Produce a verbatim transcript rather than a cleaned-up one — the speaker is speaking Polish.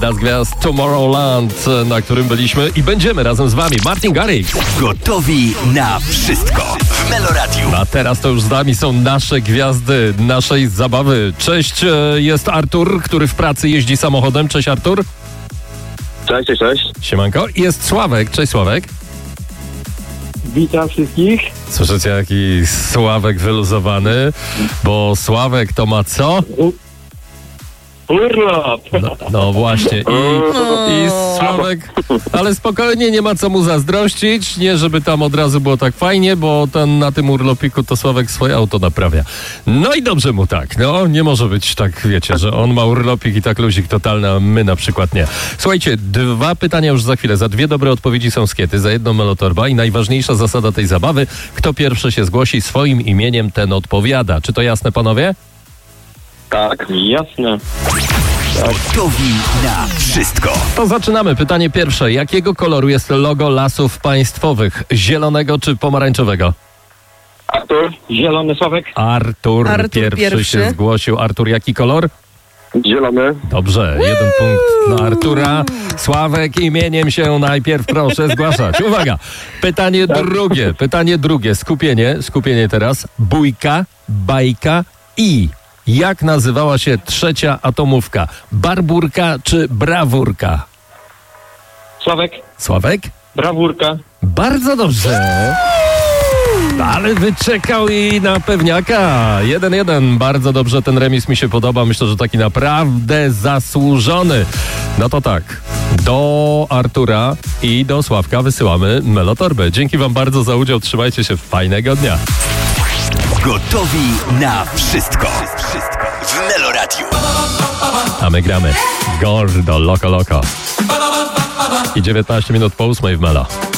z gwiazd Tomorrowland, na którym byliśmy i będziemy razem z wami. Martin Garrix. Gotowi na wszystko w Meloradiu. A teraz to już z nami są nasze gwiazdy naszej zabawy. Cześć, jest Artur, który w pracy jeździ samochodem. Cześć, Artur. Cześć, cześć, cześć. Siemanko. I jest Sławek. Cześć, Sławek. Witam wszystkich. Słyszycie, jaki Sławek wyluzowany, bo Sławek to ma co? Urlop. No, no właśnie. I, I Sławek, ale spokojnie, nie ma co mu zazdrościć. Nie, żeby tam od razu było tak fajnie, bo ten, na tym urlopiku to Sławek swoje auto naprawia. No i dobrze mu tak. No, nie może być tak, wiecie, że on ma urlopik i tak luzik totalny, a my na przykład nie. Słuchajcie, dwa pytania już za chwilę. Za dwie dobre odpowiedzi są skiety, za jedną melotorba i najważniejsza zasada tej zabawy. Kto pierwszy się zgłosi swoim imieniem, ten odpowiada. Czy to jasne, panowie? Tak, jasne. Gotowi na wszystko. To zaczynamy. Pytanie pierwsze. Jakiego koloru jest logo Lasów Państwowych? Zielonego czy pomarańczowego? Artur, zielony Sławek. Artur, Artur pierwszy, pierwszy się zgłosił. Artur, jaki kolor? Zielony. Dobrze, jeden punkt dla Artura. Sławek, imieniem się najpierw proszę zgłaszać. Uwaga, pytanie drugie, pytanie drugie. Skupienie, skupienie teraz. Bójka, bajka i... Jak nazywała się trzecia atomówka? Barburka czy brawurka? Sławek. Sławek? Brawurka. Bardzo dobrze. Ale wyczekał i na pewniaka. jeden jeden. Bardzo dobrze, ten remis mi się podoba. Myślę, że taki naprawdę zasłużony. No to tak. Do Artura i do Sławka wysyłamy melotorbę. Dzięki wam bardzo za udział. Trzymajcie się. Fajnego dnia. Gotowi na wszystko. Wszystko w Meloradiu. A my gramy Gordo Loco Loco. I dziewiętnaście minut po ósmej w Melo.